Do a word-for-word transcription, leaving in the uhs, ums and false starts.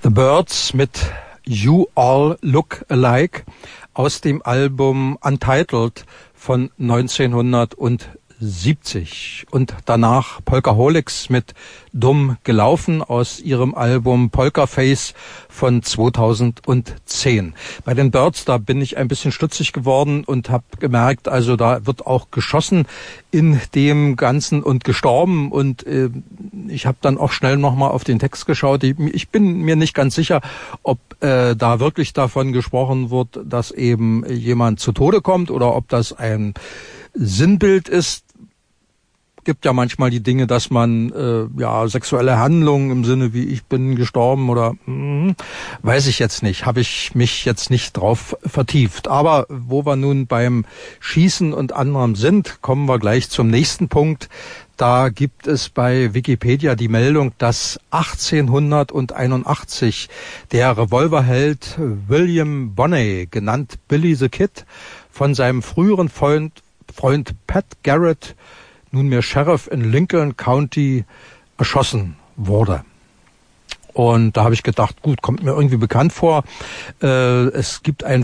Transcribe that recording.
The Byrds mit You All Look Alike aus dem Album Untitled von neunzehnhundertsiebzig und danach Polkaholics mit Dumm gelaufen aus ihrem Album Polkaface von zweitausendzehn. Bei den Byrds, da bin ich ein bisschen stutzig geworden und habe gemerkt, also da wird auch geschossen in dem Ganzen und gestorben und äh, ich habe dann auch schnell nochmal auf den Text geschaut. Ich, ich bin mir nicht ganz sicher, ob äh, da wirklich davon gesprochen wird, dass eben jemand zu Tode kommt oder ob das ein Sinnbild ist. Gibt ja manchmal die Dinge, dass man äh, ja sexuelle Handlungen im Sinne wie ich bin gestorben oder mh, weiß ich jetzt nicht, habe ich mich jetzt nicht drauf vertieft. Aber wo wir nun beim Schießen und anderem sind, kommen wir gleich zum nächsten Punkt. Da gibt es bei Wikipedia die Meldung, dass achtzehnhunderteinundachtzig der Revolverheld William Bonney, genannt Billy the Kid, von seinem früheren Freund, Freund Pat Garrett, nunmehr Sheriff in Lincoln County, erschossen wurde. Und da habe ich gedacht, gut, kommt mir irgendwie bekannt vor. Äh, es gibt ein